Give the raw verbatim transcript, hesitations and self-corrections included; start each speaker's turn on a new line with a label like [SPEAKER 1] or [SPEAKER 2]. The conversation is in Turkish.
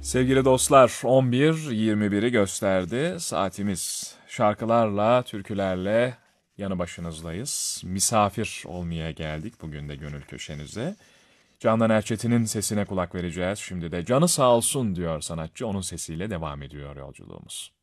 [SPEAKER 1] Sevgili dostlar, on bir yirmi biri gösterdi saatimiz. Şarkılarla, türkülerle yanı başınızdayız. Misafir olmaya geldik bugün de gönül köşenize. Candan Erçetin'in sesine kulak vereceğiz. Şimdi de canı sağ olsun diyor sanatçı. Onun sesiyle devam ediyor yolculuğumuz.